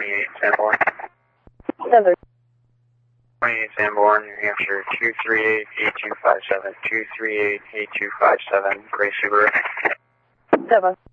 28 Sanborn. 7. 28 Sanborn, New Hampshire, 238-8257, 238-8257, Gray Subaru. 7.